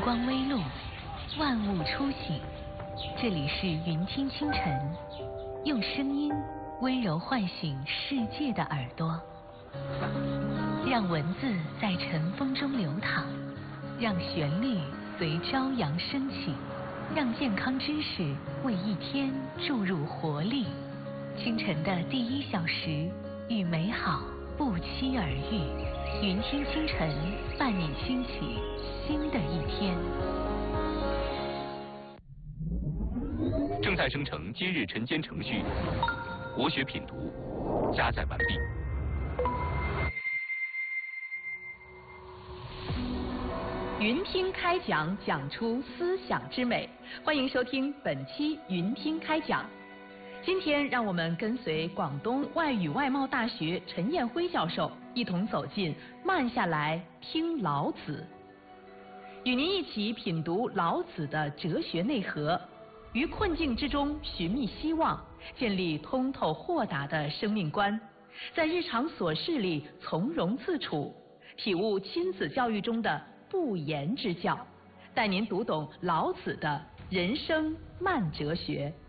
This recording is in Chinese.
光微露，万物初醒。这里是云听清晨，用声音温柔唤醒世界的耳朵，让文字在晨风中流淌，让旋律随朝阳升起，让健康知识为一天注入活力。清晨的第1小时，与美好不期而遇。云听清晨，伴你兴起新的一天。 正在生成今日晨间程序，国学品读加载完毕。 云听开讲，讲出思想之美。欢迎收听本期云听开讲。今天让我们跟随广东外语外贸大学陈彦辉教授一同走进慢下来听老子，与您一起品读老子的哲学内核，于困境之中寻觅希望，建立通透豁达的生命观，在日常琐事里从容自处，体悟亲子教育中的不言之教，带您读懂老子的人生慢哲学。